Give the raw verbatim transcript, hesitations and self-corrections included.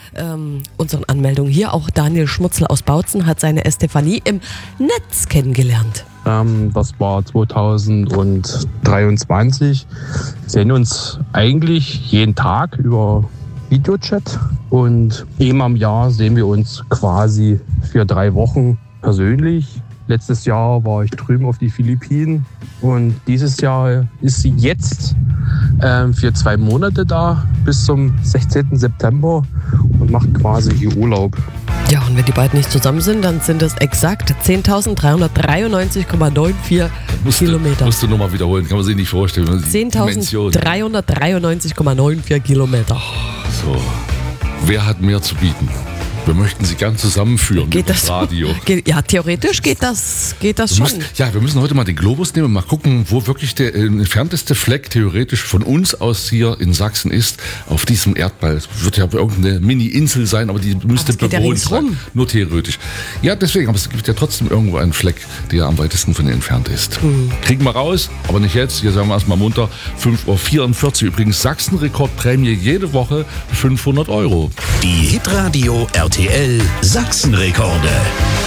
ähm, unseren Anmeldungen hier. Auch Daniel Schmutzel aus Bautzen hat seine Estefanie im Netz kennengelernt. Ähm, das war zweitausenddreiundzwanzig. Wir sehen uns eigentlich jeden Tag über Videochat und einmal im Jahr sehen wir uns quasi für drei Wochen persönlich. Letztes Jahr war ich drüben auf die Philippinen und dieses Jahr ist sie jetzt äh, für zwei Monate da bis zum sechzehnten September und macht quasi hier Urlaub. Ja, und wenn die beiden nicht zusammen sind, dann sind es exakt zehntausenddreihundertdreiundneunzig Komma vierundneunzig Kilometer. Musst du nochmal wiederholen, kann man sich nicht vorstellen. zehntausenddreihundertdreiundneunzig Komma vierundneunzig Kilometer. So, wer hat mehr zu bieten? Wir möchten sie gern zusammenführen geht mit das dem Radio. Geht, ja, theoretisch geht das, geht das Wir schon. müssen, ja, wir müssen heute mal den Globus nehmen und mal gucken, wo wirklich der äh, entfernteste Fleck theoretisch von uns aus hier in Sachsen ist, auf diesem Erdball. Es wird ja irgendeine Mini-Insel sein, aber die müsste aber bewohnt ja sein. Nur theoretisch. Ja, deswegen, aber es gibt ja trotzdem irgendwo einen Fleck, der am weitesten von ihnen entfernt ist. Mhm. Kriegen wir raus, aber nicht jetzt. Hier sagen wir erstmal munter. fünf Uhr vierundvierzig. Übrigens Sachsen-Rekordprämie jede Woche fünfhundert Euro. Die Hitradio R T L Sachsenrekorde.